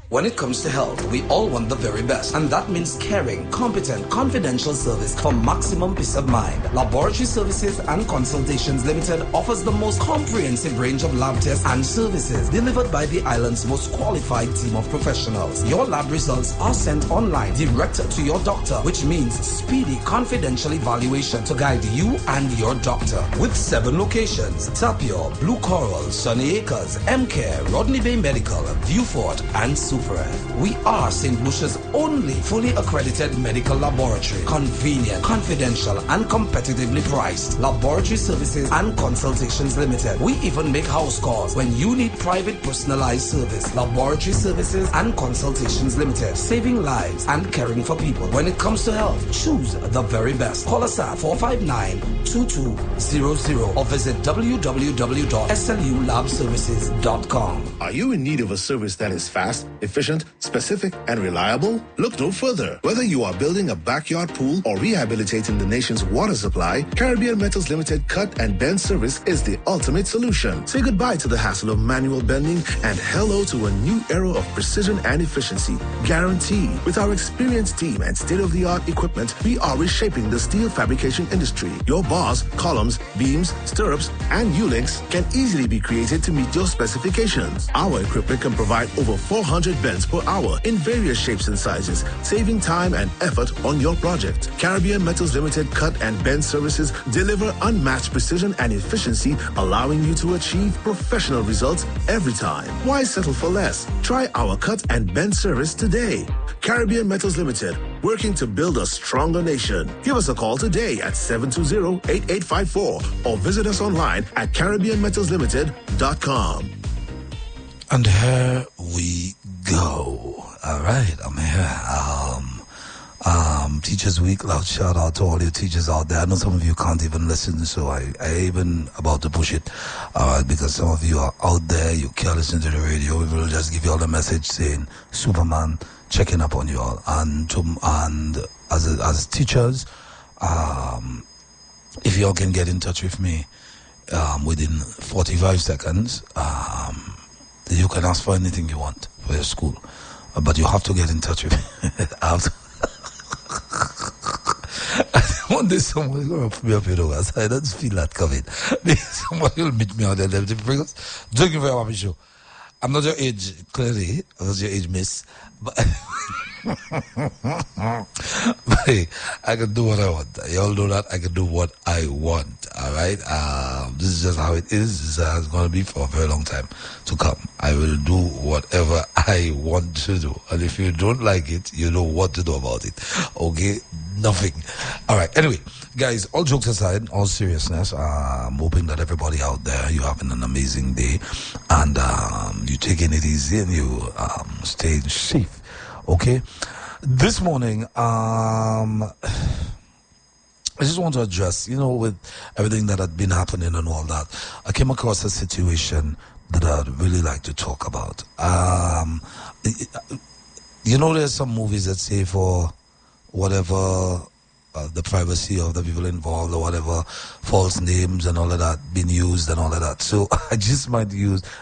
When it comes to health, we all want the very best, and that means caring, competent, confidential service for maximum peace of mind. Laboratory Services and Consultations Limited offers the most comprehensive range of lab tests and services delivered by the island's most qualified team of professionals. Your lab results are sent online direct to your doctor, which means speedy, confidential evaluation to guide you and your doctor. With 7 locations: Tapio, Blue Coral, Sunny Acres, M-Care, Rodney Bay Medical, Viewfort, and we are St. Lucia's only fully accredited medical laboratory. Convenient, confidential, and competitively priced. Laboratory Services and Consultations Limited. We even make house calls when you need private personalized service. Laboratory Services and Consultations Limited. Saving lives and caring for people. When it comes to health, choose the very best. Call us at 459-2200 or visit www.slulabservices.com. Are you in need of a service that is fast, efficient, specific, and reliable? Look no further. Whether you are building a backyard pool or rehabilitating the nation's water supply, Caribbean Metals Limited Cut and Bend service is the ultimate solution. Say goodbye to the hassle of manual bending and hello to a new era of precision and efficiency. Guaranteed. With our experienced team and state-of-the-art equipment, we are reshaping the steel fabrication industry. Your bars, columns, beams, stirrups, and U-links can easily be created to meet your specifications. Our equipment can provide over 400 bends per hour in various shapes and sizes, saving time and effort on your project. Caribbean Metals Limited Cut and Bend services deliver unmatched precision and efficiency, allowing you to achieve professional results every time. Why settle for less? Try our cut and bend service today. Caribbean Metals Limited, working to build a stronger nation. Give us a call today at 720-8854 or visit us online at CaribbeanMetalsLimited.com. And here we go. All right, I'm here. Teachers Week, loud shout out to all your teachers out there. I know some of you can't even listen, so I even about to push it. Because some of you are out there, you can't listen to the radio. We will just give you all a message saying Superman checking up on you all. And as teachers, if you all can get in touch with me within 45 seconds, you can ask for anything you want for your school, but you have to get in touch with me. One day someone is going to put me up, I don't feel that coming. Somebody will meet me out there. Because joking for your happy show. I'm not your age, clearly. I'm not your age, miss. But hey, I can do what I want. You all know that I can do what I want. All right. This is just how it is. This is going to be for a very long time to come. I will do whatever I want to do, and if you don't like it, you know what to do about it. Okay, nothing. All right. Anyway, guys, all jokes aside, all seriousness, I'm hoping that everybody out there, you're having an amazing day, and you taking it easy and you staying safe. Okay. This morning, I just want to address, with everything that had been happening and all that, I came across a situation that I'd really like to talk about. There's some movies that say for whatever the privacy of the people involved or whatever, false names and all of that being used and all of that. So I just might use